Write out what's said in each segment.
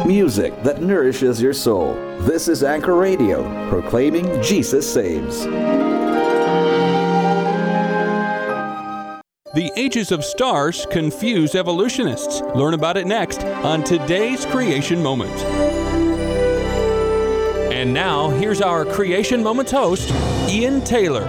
music that nourishes your soul. This is Anchor Radio, proclaiming Jesus saves. The ages of stars confuse evolutionists. Learn about it next on today's Creation Moment. And now, here's our Creation Moments host, Ian Taylor.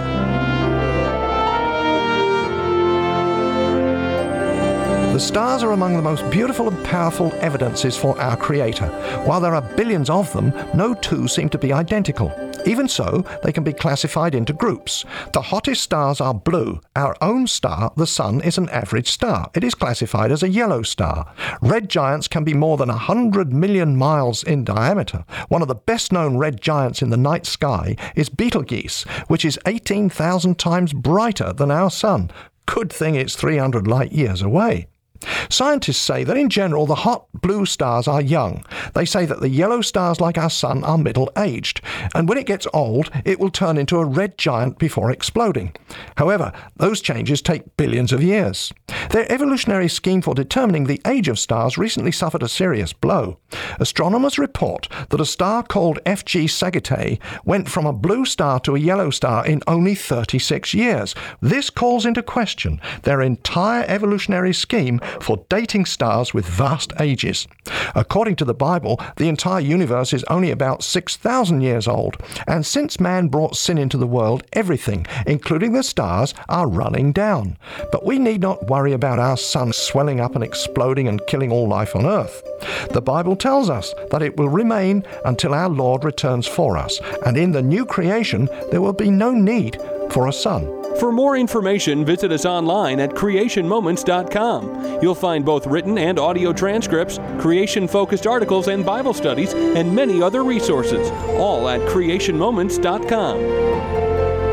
The stars are among the most beautiful and powerful evidences for our Creator. While there are billions of them, no two seem to be identical. Even so, they can be classified into groups. The hottest stars are blue. Our own star, the Sun, is an average star. It is classified as a yellow star. Red giants can be more than 100 million miles in diameter. One of the best-known red giants in the night sky is Betelgeuse, which is 18,000 times brighter than our Sun. Good thing it's 300 light years away. Scientists say that in general the hot blue stars are young. They say that the yellow stars like our Sun are middle-aged, and when it gets old it will turn into a red giant before exploding. However, those changes take billions of years. Their evolutionary scheme for determining the age of stars recently suffered a serious blow. Astronomers report that a star called FG Sagittae went from a blue star to a yellow star in only 36 years. This calls into question their entire evolutionary scheme for dating stars with vast ages. According to the Bible, the entire universe is only about 6,000 years old, and since man brought sin into the world, everything, including the stars, are running down. But we need not worry about our sun swelling up and exploding and killing all life on earth. The Bible tells us that it will remain until our Lord returns for us, and in the new creation there will be no need for a sun. For more information, visit us online at creationmoments.com. You'll find both written and audio transcripts, creation-focused articles and Bible studies, and many other resources, all at creationmoments.com.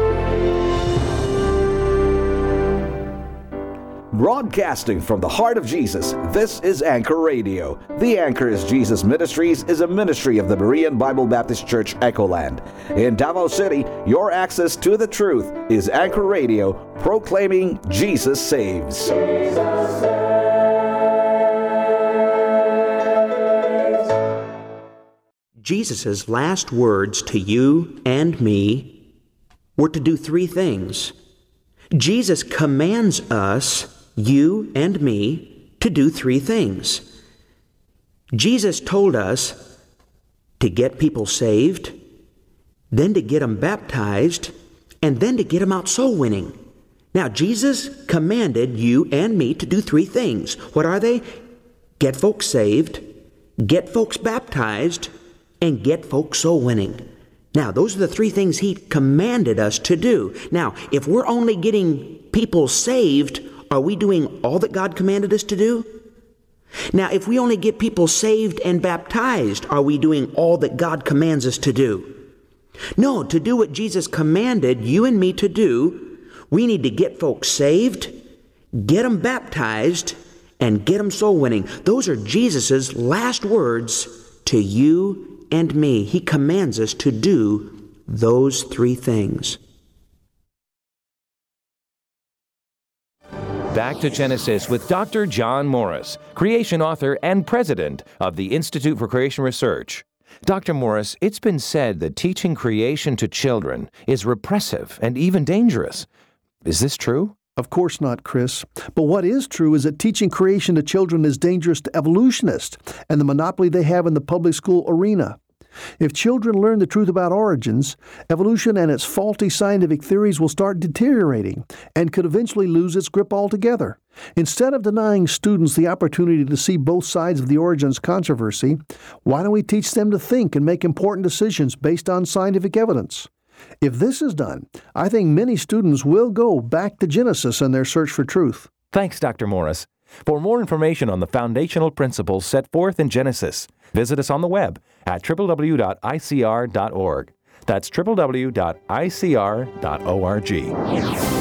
Broadcasting from the heart of Jesus, this is Anchor Radio. The Anchor is Jesus Ministries is a ministry of the Berean Bible Baptist Church, Echoland. In Davao City, your access to the truth is Anchor Radio, proclaiming Jesus saves. Jesus saves. Jesus' last words to you and me were to do three things. Jesus commands us, you and me, to do three things. Jesus told us to get people saved, then to get them baptized, and then to get them out soul winning. Now, Jesus commanded you and me to do three things. What are they? Get folks saved, get folks baptized, and get folks soul winning. Now, those are the three things He commanded us to do. Now, if we're only getting people saved, are we doing all that God commanded us to do? Now, if we only get people saved and baptized, are we doing all that God commands us to do? No, to do what Jesus commanded you and me to do, we need to get folks saved, get them baptized, and get them soul winning. Those are Jesus' last words to you and me. He commands us to do those three things. Back to Genesis with Dr. John Morris, creation author and president of the Institute for Creation Research. Dr. Morris, it's been said that teaching creation to children is repressive and even dangerous. Is this true? Of course not, Chris. But what is true is that teaching creation to children is dangerous to evolutionists and the monopoly they have in the public school arena. If children learn the truth about origins, evolution and its faulty scientific theories will start deteriorating and could eventually lose its grip altogether. Instead of denying students the opportunity to see both sides of the origins controversy, why don't we teach them to think and make important decisions based on scientific evidence? If this is done, I think many students will go back to Genesis in their search for truth. Thanks, Dr. Morris. For more information on the foundational principles set forth in Genesis, visit us on the web at www.icr.org. That's www.icr.org.